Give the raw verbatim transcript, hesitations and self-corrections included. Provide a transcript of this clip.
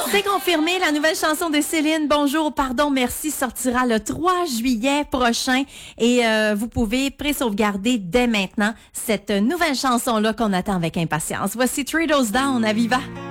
C'est confirmé, la nouvelle chanson de Céline, Bonjour, pardon, merci, sortira le trois juillet prochain et euh, vous pouvez pré-sauvegarder dès maintenant cette nouvelle chanson-là qu'on attend avec impatience. Voici Three Doors Down à Viva.